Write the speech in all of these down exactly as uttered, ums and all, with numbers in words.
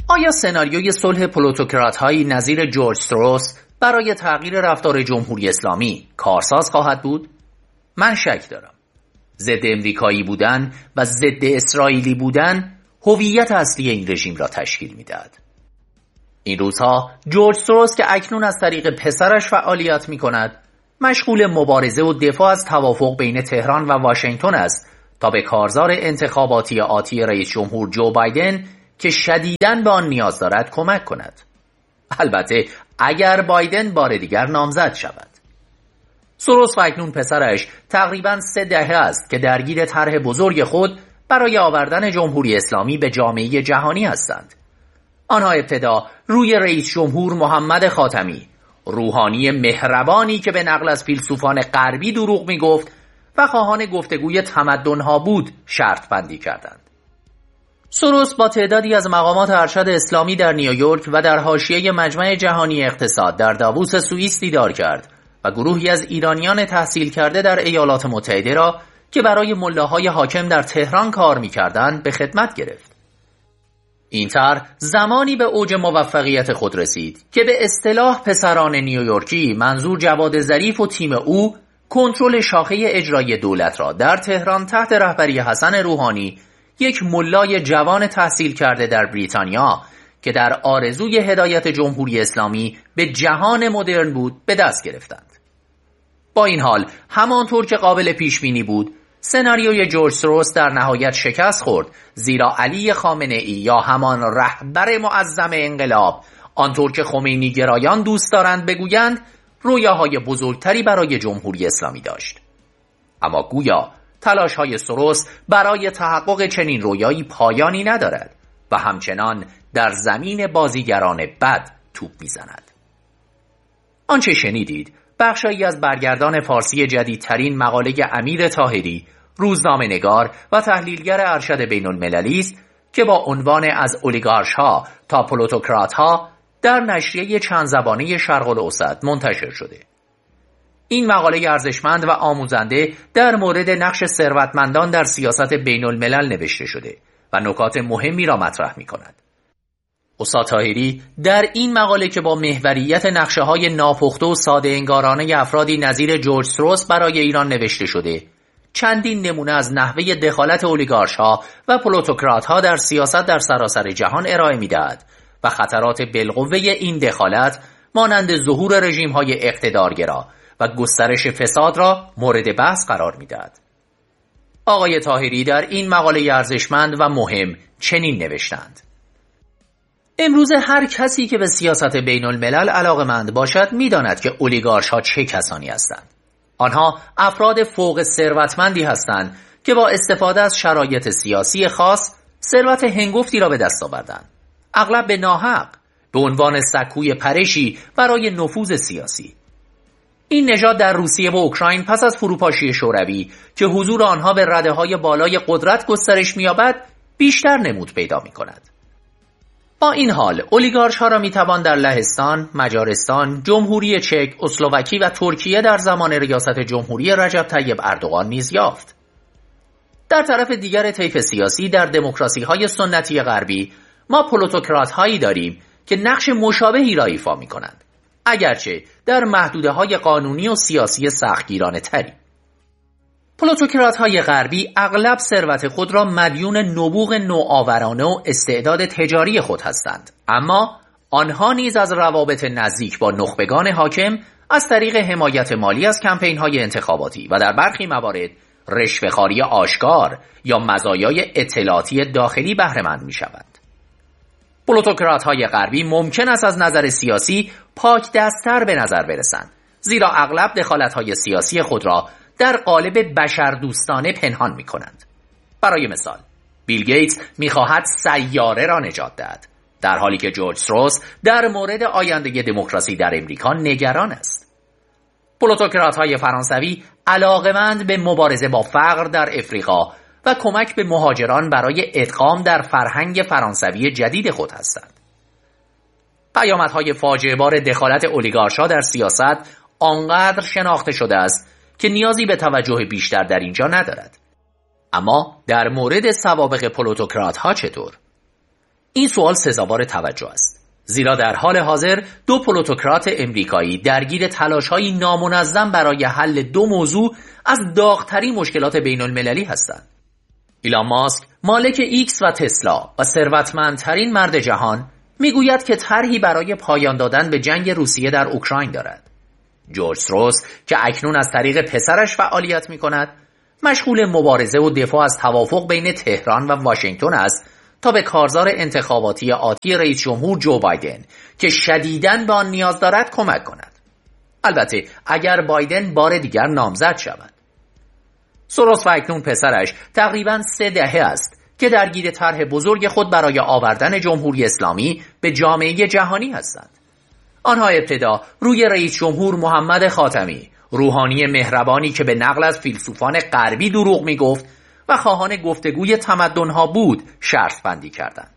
آیا سناریوی صلح پلوتوکرات‌هایی نظیر جورج سوروس برای تغییر رفتار جمهوری اسلامی کارساز خواهد بود؟ من شک دارم. ضد امریکایی بودن و ضد اسرائیلی بودن هویت اصلی این رژیم را تشکیل می‌دهد. این روزها جورج سوروس که اکنون از طریق پسرش فعالیت می‌کند، مشغول مبارزه و دفاع از توافق بین تهران و واشنگتن است تا به کارزار انتخاباتی آتی رئیس جمهور جو بایدن که شدیداً به آن نیاز دارد کمک کند. البته اگر بایدن بار دیگر نامزد شود. سوروس و اکنون پسرش تقریباً سه دهه است که درگیر طرح بزرگ خود برای آوردن جمهوری اسلامی به جامعه جهانی هستند. آنها ابتدا روی رئیس جمهور محمد خاتمی، روحانی مهربانی که به نقل از فیلسوفان غربی دروغ می گفت و خواهان گفتگوی تمدن‌ها بود، شرط بندی کردند. سوروس با تعدادی از مقامات ارشد اسلامی در نیویورک و در حاشیه مجمع جهانی اقتصاد در داووس سوئیس دیدار کرد و گروهی از ایرانیان تحصیل کرده در ایالات متحده را که برای ملاهای حاکم در تهران کار می‌کردند به خدمت گرفت. این طرح زمانی به اوج موفقیت خود رسید که به اصطلاح پسران نیویورکی، منظور جواد ظریف و تیم او، کنترل شاخه اجرایی دولت را در تهران تحت رهبری حسن روحانی، یک ملای جوان تحصیل کرده در بریتانیا که در آرزوی هدایت جمهوری اسلامی به جهان مدرن بود، به دست گرفتند. با این حال همانطور که قابل پیش بینی بود، سناریوی جورج سوروس در نهایت شکست خورد، زیرا علی خامنه‌ای یا همان رهبر معظم انقلاب، آنطور که خمینی گرایان دوست دارند بگویند، رویاهای بزرگتری برای جمهوری اسلامی داشت. اما گویا تلاش‌های سوروس برای تحقق چنین رویایی پایانی ندارد و همچنان در زمین بازیگران بد توپ می‌زند. آنچه شنیدید بخشی از برگردان فارسی جدیدترین مقاله امیر طاهری، روزنامه‌نگار و تحلیلگر ارشد بین‌المللی است که با عنوان از اولیگارش‌ها تا پلوتوکرات‌ها در نشریه چند زبانه شرق الاوسط منتشر شده. این مقاله ارزشمند و آموزنده در مورد نقش ثروتمندان در سیاست بین‌الملل نوشته شده و نکات مهمی را مطرح می‌کند. استاد طاهری در این مقاله که با محوریت نقشه‌های ناپخته و ساده انگارانه افرادی نظیر جورج سوروس برای ایران نوشته شده، چندین نمونه از نحوه دخالت اولیگارش‌ها و پلوتوکرات‌ها در سیاست در سراسر جهان ارائه می‌دهد و خطرات بالقوه این دخالت مانند ظهور رژیم‌های اقتدارگرا و گسترش فساد را مورد بحث قرار می‌دهد. آقای طاهری در این مقاله ارزشمند و مهم چنین نوشتند: امروز هر کسی که به سیاست بین الملل علاقه‌مند باشد می‌داند که اولیگارش‌ها چه کسانی هستند. آنها افراد فوق ثروتمندی هستند که با استفاده از شرایط سیاسی خاص ثروت هنگفتی را به دست آوردند، اغلب به ناحق، به عنوان سکوی پرشی برای نفوذ سیاسی. این نژاد در روسیه و اوکراین پس از فروپاشی شوروی که حضور آنها به رده‌های بالای قدرت گسترش می‌یابد، بیشتر نمود پیدا می‌کند. با این حال اولیگارش‌ها را می‌توان در لهستان، مجارستان، جمهوری چک، اسلواکی و ترکیه در زمان ریاست جمهوری رجب طیب اردوغان نیز یافت. در طرف دیگر طیف سیاسی در دموکراسی‌های سنتی غربی ما پلوتوکرات‌هایی داریم که نقش مشابهی را ایفا می‌کنند، اگرچه در محدوده‌های قانونی و سیاسی سختگیرانه تری. پلوتوکرات‌های غربی اغلب ثروت خود را مدیون نبوغ نوآورانه و استعداد تجاری خود هستند، اما آنها نیز از روابط نزدیک با نخبگان حاکم از طریق حمایت مالی از کمپین‌های انتخاباتی و در برخی موارد رشوه‌خواری آشکار یا مزایای اطلاعاتی داخلی بهره‌مند می‌شوند. پلوتوکرات‌های غربی ممکن است از نظر سیاسی پاک دست‌تر به نظر برسند، زیرا اغلب دخالت‌های سیاسی خود را در قالب بشردوستانه پنهان می کنند. برای مثال، بیل گیتس می خواهد سیاره را نجات دهد، در حالی که جورج سوروس در مورد آینده دموکراسی در امریکا نگران است. پلوتوکرات‌های فرانسوی علاقه‌مند به مبارزه با فقر در افریقا و کمک به مهاجران برای ادغام در فرهنگ فرانسوی جدید خود هستند. پیامدهای فاجعه بار دخالت اولیگارش‌ها در سیاست آنقدر شناخته شده است که نیازی به توجه بیشتر در اینجا ندارد. اما در مورد سوابق پلوتوکرات‌ها چطور؟ این سوال سزاوار توجه است، زیرا در حال حاضر دو پلوتوکرات امریکایی درگیر تلاش‌های نامنظم برای حل دو موضوع از داغ‌ترین مشکلات بین‌المللی هستند. ایلان ماسک، مالک ایکس و تسلا و ثروتمندترین مرد جهان، میگوید که طرحی برای پایان دادن به جنگ روسیه در اوکراین دارد. جورج سوروس که اکنون از طریق پسرش فعالیت می‌کند، مشغول مبارزه و دفاع از توافق بین تهران و واشنگتن است تا به کارزار انتخاباتی آتی رئیس جمهور جو بایدن که شدیداً به آن نیاز دارد کمک کند. البته اگر بایدن بار دیگر نامزد شود. سوروس و اکنون پسرش تقریباً سه دهه است که درگیر طرح بزرگ خود برای آوردن جمهوری اسلامی به جامعه جهانی هستند. آنها ابتدا روی رئیس جمهور محمد خاتمی، روحانی مهربانی که به نقل از فیلسوفان غربی دروغ می گفت و خواهان گفتگوی تمدن‌ها بود، شرط بندی کردند.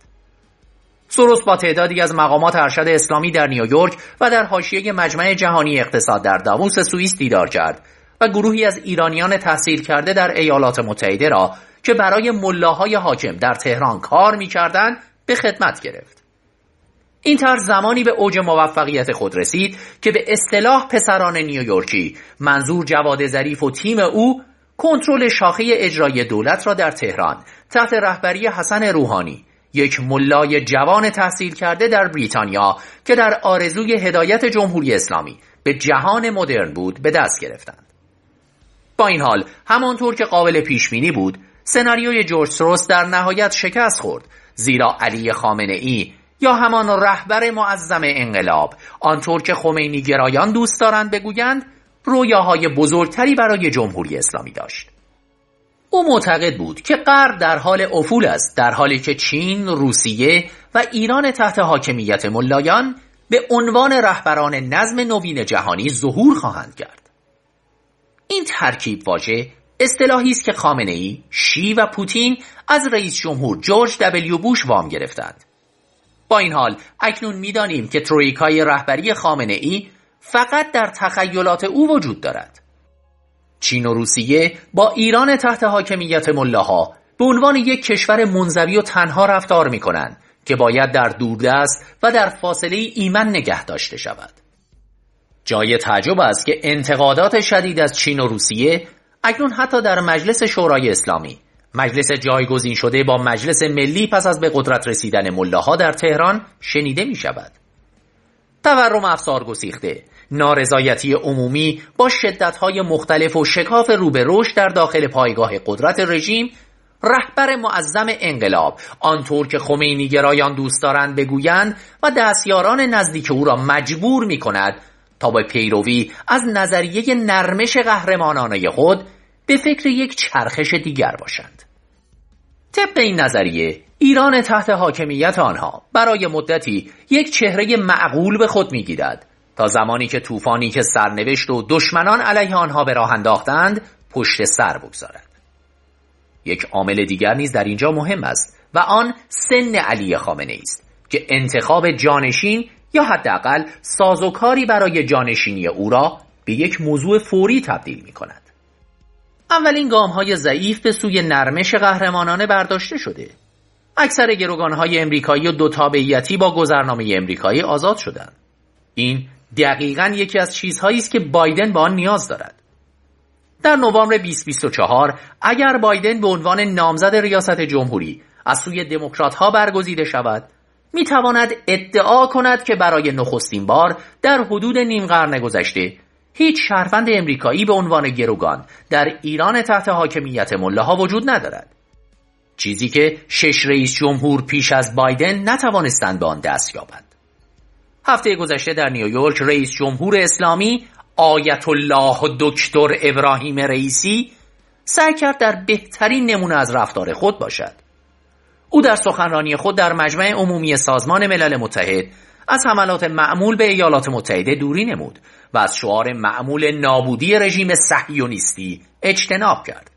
سوروس با تعدادی از مقامات ارشد اسلامی در نیویورک و در حاشیه مجمع جهانی اقتصاد در داووس سوئیس دیدار کرد و گروهی از ایرانیان تحصیل کرده در ایالات متحده را که برای ملاهای حاکم در تهران کار می‌کردند به خدمت گرفت. این طرح زمانی به اوج موفقیت خود رسید که به اصطلاح پسران نیویورکی، منظور جواد ظریف و تیم او، کنترل شاخه اجرایی دولت را در تهران تحت رهبری حسن روحانی، یک ملای جوان تحصیل کرده در بریتانیا که در آرزوی هدایت جمهوری اسلامی به جهان مدرن بود، به دست گرفتند. با این حال همانطور که قابل پیش بینی بود، سناریوی جورج سوروس در نهایت شکست خورد، زیرا علی خامنه ای یا همان رهبر معظم انقلاب، آنطور که خمینی گرایان دوست دارند بگویند، رویاهای بزرگتری برای جمهوری اسلامی داشت. او معتقد بود که غرب در حال افول است، در حالی که چین، روسیه و ایران تحت حاکمیت ملایان به عنوان رهبران نظم نوین جهانی ظهور خواهند کرد. این ترکیب واژه اصطلاحی است که خامنه‌ای، شی و پوتین از رئیس جمهور جورج دبلیو بوش وام گرفتند. با این حال اکنون می‌دانیم که ترویکای رهبری خامنه‌ای فقط در تخیلات او وجود دارد. چین و روسیه با ایران تحت حاکمیت ملاها به عنوان یک کشور منزوی و تنها رفتار می‌کنند که باید در دوردست و در فاصله ایمن نگه داشته شود. جای تعجب است که انتقادات شدید از چین و روسیه اکنون حتی در مجلس شورای اسلامی، مجلس جایگزین شده با مجلس ملی پس از به قدرت رسیدن ملاها در تهران، شنیده می شود. تورم افسار گسیخته، نارضایتی عمومی با شدت‌های مختلف و شکاف رو به رشد در داخل پایگاه قدرت رژیم، رهبر معظم انقلاب، آنطور که خمینی گرایان دوست دارند بگویند، و دستیاران نزدیک او را مجبور می کند تا به پیروی از نظریه نرمش قهرمانانه خود به فکر یک چرخش دیگر باشند. طبق این نظریه، ایران تحت حاکمیت آنها برای مدتی یک چهره معقول به خود می‌گیرد تا زمانی که طوفانی که سرنوشت و دشمنان علیه آنها به راه انداختند پشت سر بگذارد. یک عامل دیگر نیز در اینجا مهم است و آن سن علی خامنه‌ای است که انتخاب جانشین یا حداقل سازوکاری برای جانشینی او را به یک موضوع فوری تبدیل می‌کند. اولین گام‌های ضعیف به سوی نرمش قهرمانانه برداشته شده. اکثر گروگان‌های امریکایی و دو تابعیتی با گذرنامه امریکایی آزاد شدند. این دقیقاً یکی از چیزهایی است که بایدن به آن نیاز دارد. در نوامبر بیست بیست و چهار اگر بایدن به عنوان نامزد ریاست جمهوری از سوی دموکرات‌ها برگزیده شود، می‌تواند ادعا کند که برای نخستین بار در حدود نیم قرن گذشته هیچ شهروند امریکایی به عنوان گروگان در ایران تحت حاکمیت ملاها وجود ندارد. چیزی که شش رئیس جمهور پیش از بایدن نتوانستند به آن دست یابند. هفته گذشته در نیویورک رئیس جمهور اسلامی آیت الله دکتر ابراهیم رئیسی سعی کرد در بهترین نمونه از رفتار خود باشد. او در سخنرانی خود در مجمع عمومی سازمان ملل متحد از حملات معمول به ایالات متحده دوری نمود و از شعار معمول نابودی رژیم صهیونیستی اجتناب کرد.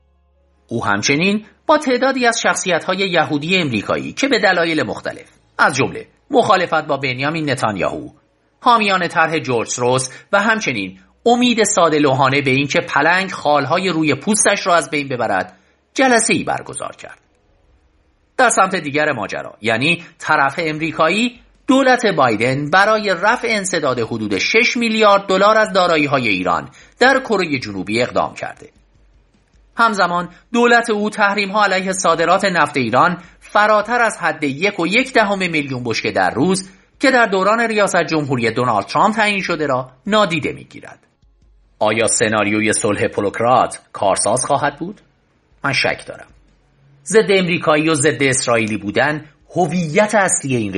او همچنین با تعدادی از شخصیت‌های یهودی امریکایی که به دلایل مختلف، از جمله مخالفت با بنیامین نتانیاهو، حامیان طرح جورج سوروس و همچنین امید ساده لوحانه به اینکه پلنگ خالهای روی پوستش را از بین ببرد، جلسه‌ای برگزار کرد. در سمت دیگر ماجرا، یعنی طرف امریکایی، دولت بایدن برای رفع انسداد حدود شش میلیارد دلار از دارایی‌های ایران در کره جنوبی اقدام کرده. همزمان دولت او تحریم‌ها علیه صادرات نفت ایران فراتر از حد یک و یک دهم میلیون بشکه در روز که در دوران ریاست جمهوری دونالد ترامپ تعیین شده را نادیده می‌گیرد. آیا سناریوی صلح پولوکرات کارساز خواهد بود؟ من شک دارم. ضد امریکایی و ضد اسرائیلی بودن هویت اصلی این